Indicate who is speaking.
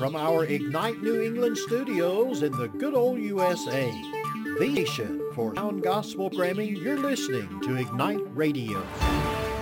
Speaker 1: from our Ignite New England studios in the good old USA. The nation for sound gospel programming, you're listening to Ignite Radio.